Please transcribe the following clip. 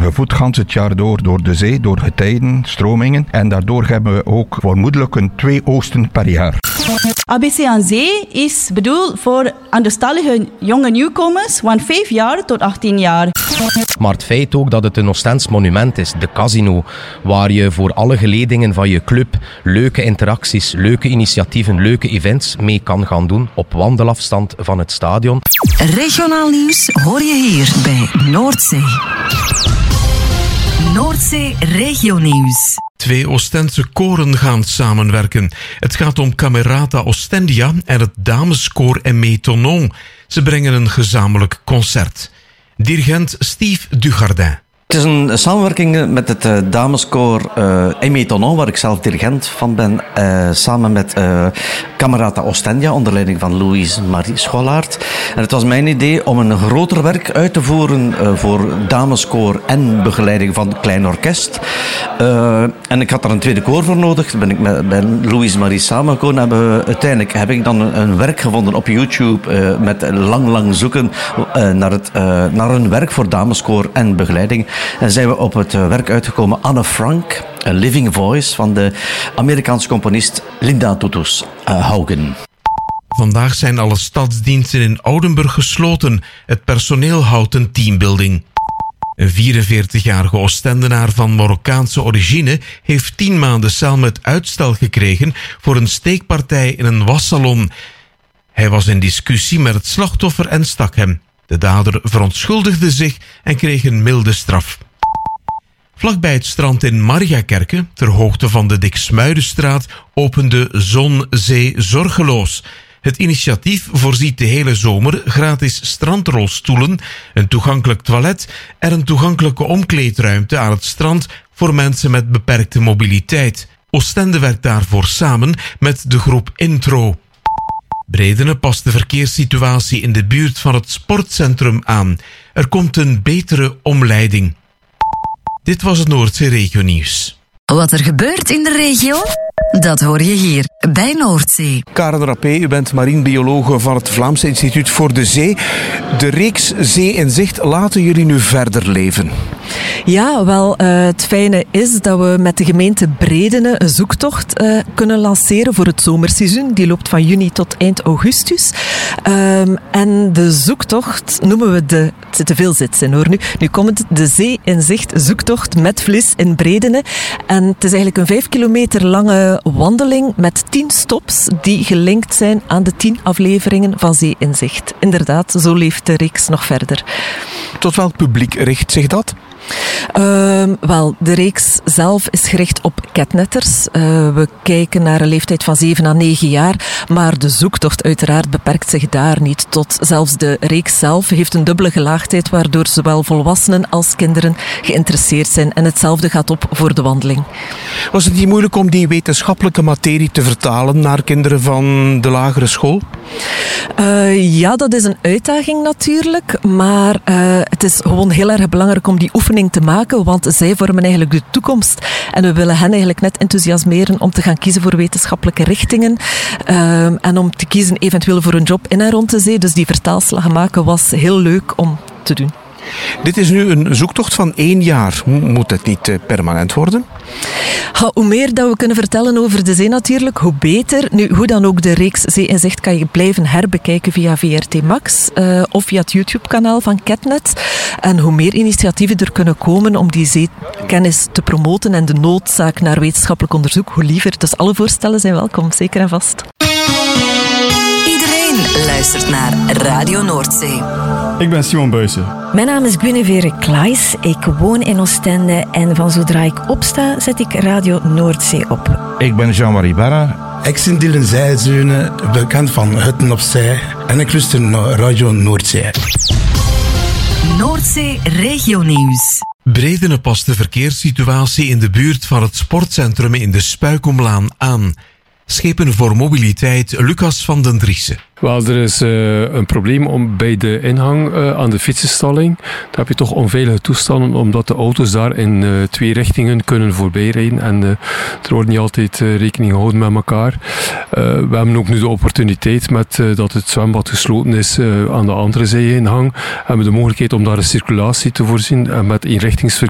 voet gans het jaar door de zee, door getijden, stromingen. En daardoor hebben we ook vermoedelijk 2 oosten per jaar. ABC aan Zee is bedoeld voor anderstallige jonge nieuwkomers van 5 jaar tot 18 jaar. Maar het feit ook dat het een Oostends monument is, de casino, waar je voor alle geledingen van je club leuke interacties, leuke initiatieven, leuke events mee kan gaan doen op wandelafstand van het stadion. Regionaal nieuws hoor je hier bij Noordzee. Noordzee Regionieuws. 2 Oostense koren gaan samenwerken. Het gaat om Camerata Ostendia en het dameskoor Aimé Tonon. Ze brengen een gezamenlijk concert. Dirigent Steve Dugardin. Het is een samenwerking met het dameskoor Aimé Tonon, waar ik zelf dirigent van ben, samen met Camerata Ostendia, onder leiding van Louise Marie Scholaert. En het was mijn idee om een groter werk uit te voeren voor dameskoor en begeleiding van het klein orkest. En ik had daar een tweede koor voor nodig. Toen ben ik met Louise Marie samengekomen. Uiteindelijk heb ik dan een werk gevonden op YouTube met lang zoeken naar een werk voor dameskoor en begeleiding. En zijn we op het werk uitgekomen Anne Frank, A Living Voice, van de Amerikaanse componist Linda Tutus Haugen. Vandaag zijn alle stadsdiensten in Oudenburg gesloten. Het personeel houdt een teambuilding. Een 44-jarige Oostendenaar van Marokkaanse origine heeft 10 maanden cel met uitstel gekregen voor een steekpartij in een wassalon. Hij was in discussie met het slachtoffer en stak hem. De dader verontschuldigde zich en kreeg een milde straf. Vlakbij het strand in Mariakerke, ter hoogte van de Diksmuidenstraat, opende Zon Zee Zorgeloos. Het initiatief voorziet de hele zomer gratis strandrolstoelen, een toegankelijk toilet en een toegankelijke omkleedruimte aan het strand voor mensen met beperkte mobiliteit. Oostende werkt daarvoor samen met de groep Intro. Bredene past de verkeerssituatie in de buurt van het sportcentrum aan. Er komt een betere omleiding. Dit was het Noordzee Regionieuws. Wat er gebeurt in de regio, dat hoor je hier bij Noordzee. Karen Rappé, u bent marinebiologe van het Vlaams Instituut voor de Zee. De reeks Zee in Zicht laten jullie nu verder leven. Ja, wel, het fijne is dat we met de gemeente Bredene een zoektocht kunnen lanceren voor het zomerseizoen. Die loopt van juni tot eind augustus. En de zoektocht noemen we er zitten veel zits in hoor nu. Nu komt het de Zee in Zicht zoektocht met Vlis in Bredene. En het is eigenlijk een 5 kilometer lange wandeling met 10 stops die gelinkt zijn aan de 10 afleveringen van Zee in Zicht. Inderdaad, zo leeft de reeks nog verder. Tot welk publiek richt zich dat? Wel, de reeks zelf is gericht op catnetters. We kijken naar een leeftijd van 7 à 9 jaar, maar de zoektocht uiteraard beperkt zich daar niet tot. Zelfs de reeks zelf heeft een dubbele gelaagdheid, waardoor zowel volwassenen als kinderen geïnteresseerd zijn. En hetzelfde gaat op voor de wandeling. Was het niet moeilijk om die wetenschappelijke materie te vertalen naar kinderen van de lagere school? Ja, dat is een uitdaging natuurlijk, maar het is gewoon heel erg belangrijk om die oefening te maken, want zij vormen eigenlijk de toekomst. En we willen hen eigenlijk net enthousiasmeren om te gaan kiezen voor wetenschappelijke richtingen en om te kiezen eventueel voor een job in en rond de zee. Dus die vertaalslag maken was heel leuk om te doen. Dit is nu een zoektocht van 1 jaar. Moet het niet permanent worden? Hoe meer dat we kunnen vertellen over de zee natuurlijk, hoe beter. Nu, hoe dan ook, de reeks Zee in Zicht kan je blijven herbekijken via VRT Max of via het YouTube-kanaal van Catnet. En hoe meer initiatieven er kunnen komen om die zeekennis te promoten en de noodzaak naar wetenschappelijk onderzoek, hoe liever. Dus alle voorstellen zijn welkom, zeker en vast. Iedereen luistert naar Radio Noordzee. Ik ben Simon Buijsen. Mijn naam is Guinevere Klaes. Ik woon in Oostende en van zodra ik opsta, zet ik Radio Noordzee op. Ik ben Jean-Marie Barra. Ik ben Dylan Zijzeunen, bekend van Hutten op Zee. En ik luister naar Radio Noordzee. Noordzee Regionieuws. Bredene past de verkeerssituatie in de buurt van het sportcentrum in de Spuikomlaan aan. Schepen voor mobiliteit, Lucas van den Driessen. Wel, er is een probleem bij de ingang aan de fietsenstalling. Daar heb je toch onveilige toestanden, omdat de auto's daar in 2 richtingen kunnen voorbijrijden. En er wordt niet altijd rekening gehouden met elkaar. We hebben ook nu de opportuniteit, met dat het zwembad gesloten is aan de andere zijingang, hebben we de mogelijkheid om daar een circulatie te voorzien met eenrichtingsverkeer